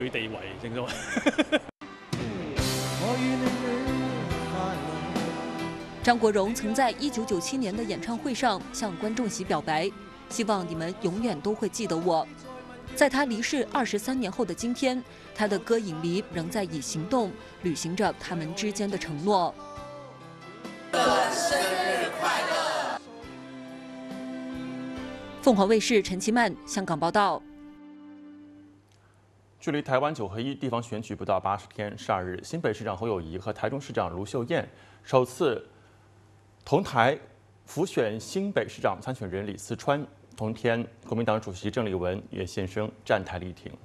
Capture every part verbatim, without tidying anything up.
佢地位正所謂。 张国荣曾在一九九七年的演唱会上向观众席表白，希望你们永远都会记得我。在他离世二十三年后的今天，他的歌影迷仍在以行动履行着他们之间的承诺。生日快乐！凤凰卫视陈其曼香港报道。 距离台湾九合一地方选举不到八十天，十二日，新北市长侯友宜和台中市长卢秀燕首次同台辅选新北市长参选人李四川。同天，国民党主席郑丽文也现身站台力挺。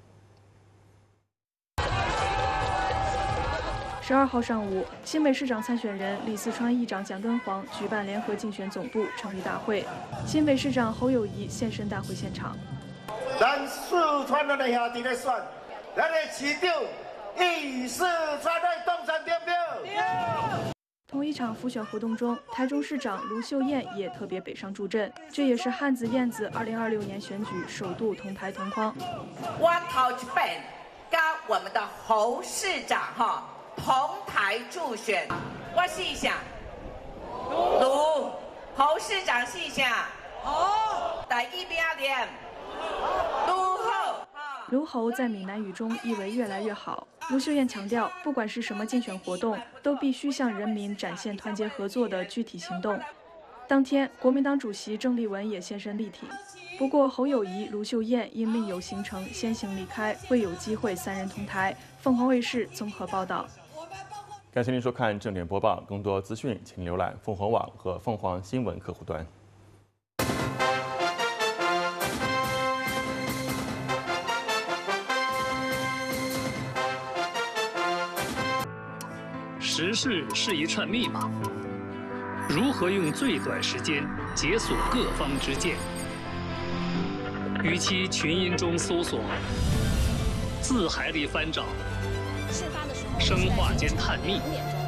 十二号上午，新北市长参选人李四川议长蒋根煌举办联合竞选总部成立大会，新北市长侯友宜现身大会现场。 咱四川的兄弟在选，咱的市长以四川的动身点票。 同一场辅选活动中，台中市长卢秀燕也特别北上助阵，这也是汉子燕子二零二六年选举首度同台同框。 我头一遍跟我们的侯市长哈同台助选，我试一下，卢侯市长试一下，哦，第一名点，卢侯。 卢侯在闽南语中意为越来越好。卢秀燕强调，不管是什么竞选活动，都必须向人民展现团结合作的具体行动。当天，国民党主席郑丽文也现身力挺。不过，侯友宜、卢秀燕因另有行程先行离开，未有机会三人同台。凤凰卫视综合报道。 感谢您收看正点播报，更多资讯请浏览凤凰网和凤凰新闻客户端。 时事是一串密码，如何用最短时间解锁各方之见？与其群音中搜索，字海里翻找，生化间探秘，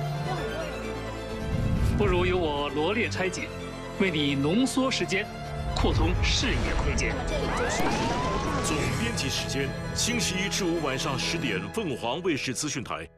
不如由我罗列拆解，为你浓缩时间，扩通视野空间。 总编辑时间：星期一至五晚上十点，凤凰卫视资讯台。